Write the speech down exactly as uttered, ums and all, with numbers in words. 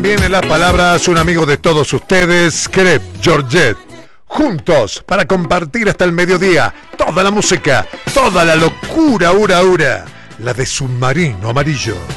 también en las palabras un amigo de todos ustedes, Crep Georgette. Juntos para compartir hasta el mediodía toda la música, toda la locura, ura, ura, la de Submarino Amarillo.